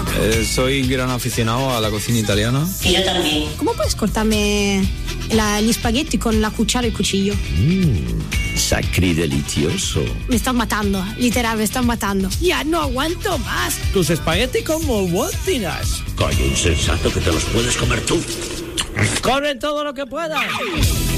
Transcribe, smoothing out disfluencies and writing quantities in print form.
Soy gran aficionado a la cocina italiana. Y yo también. ¿Cómo puedes cortarme gli spaghetti con la cuchara y cuchillo? Sacridelicioso. Me están matando, literal, me están matando. Ya no aguanto más. Tus espagueti como voltinas. Coño, insensato, que te los puedes comer tú. ¡Corre todo lo que puedas!